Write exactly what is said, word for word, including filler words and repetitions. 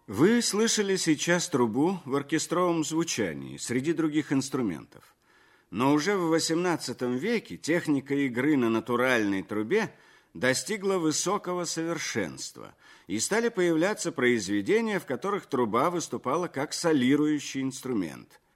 Вы слышали сейчас трубу в оркестровом звучании среди других инструментов. Но уже в восемнадцатом веке техника игры на натуральной трубе достигла высокого совершенства, и стали появляться произведения, в которых труба выступала как солирующий инструмент.